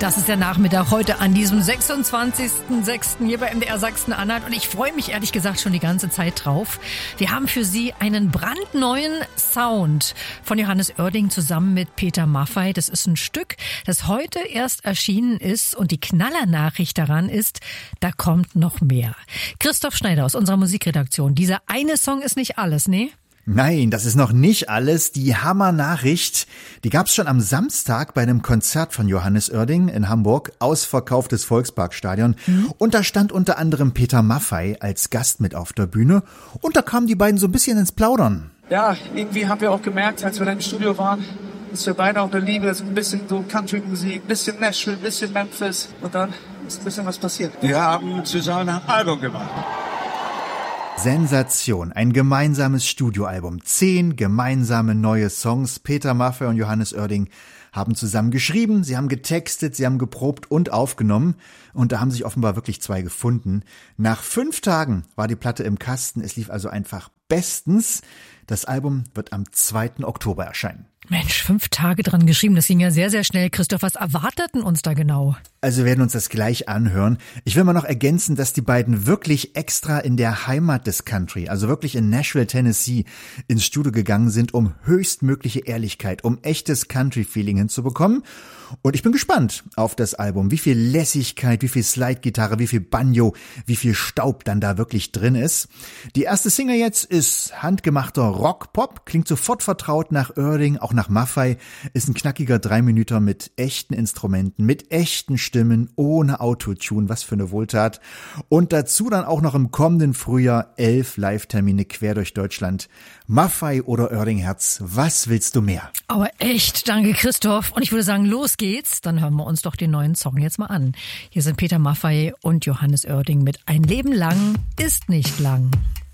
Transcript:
Das ist der Nachmittag heute an diesem 26.06. hier bei MDR Sachsen-Anhalt und ich freue mich ehrlich gesagt schon die ganze Zeit drauf. Wir haben für Sie einen brandneuen Sound von Johannes Oerding zusammen mit Peter Maffay. Das ist ein Stück, das heute erst erschienen ist und die Knallernachricht daran ist, da kommt noch mehr. Christoph Schneider aus unserer Musikredaktion. Dieser eine Song ist nicht alles, ne? Nein, das ist noch nicht alles. Die Hammer-Nachricht, die gab's schon am Samstag bei einem Konzert von Johannes Oerding in Hamburg, ausverkauftes Volksparkstadion. Und da stand unter anderem Peter Maffay als Gast mit auf der Bühne. Und da kamen die beiden so ein bisschen ins Plaudern. Ja, irgendwie haben wir auch gemerkt, als wir da im Studio waren, dass wir beide auch eine Liebe, so ein bisschen so Country-Musik, ein bisschen Nashville, ein bisschen Memphis. Und dann ist ein bisschen was passiert. Wir haben zusammen ein Album gemacht. Sensation, ein gemeinsames Studioalbum. 10 gemeinsame neue Songs. Peter Maffay und Johannes Oerding haben zusammen geschrieben, sie haben getextet, sie haben geprobt und aufgenommen. Und da haben sich offenbar wirklich 2 gefunden. Nach 5 Tagen war die Platte im Kasten. Es lief also einfach bestens. Das Album wird am 2. Oktober erscheinen. Mensch, 5 Tage dran geschrieben, das ging ja sehr, sehr schnell. Christoph, was erwarteten uns da genau? Also wir werden uns das gleich anhören. Ich will mal noch ergänzen, dass die beiden wirklich extra in der Heimat des Country, also wirklich in Nashville, Tennessee, ins Studio gegangen sind, um höchstmögliche Ehrlichkeit, um echtes Country-Feeling hinzubekommen. Und ich bin gespannt auf das Album, wie viel Lässigkeit, wie viel Slide-Gitarre, wie viel Banjo, wie viel Staub dann da wirklich drin ist. Die erste Single jetzt ist handgemachter Rock-Pop, klingt sofort vertraut nach Oerding, auch nach Maffay, ist ein knackiger 3-Minüter mit echten Instrumenten, mit echten Stimmen, ohne Autotune, was für eine Wohltat. Und dazu dann auch noch im kommenden Frühjahr 11 Live-Termine quer durch Deutschland. Maffay oder Oerding-Herz, was willst du mehr? Aber echt, danke Christoph. Und ich würde sagen, los geht's. Dann hören wir uns doch den neuen Song jetzt mal an. Hier sind Peter Maffay und Johannes Oerding mit Ein Leben lang ist nicht lang.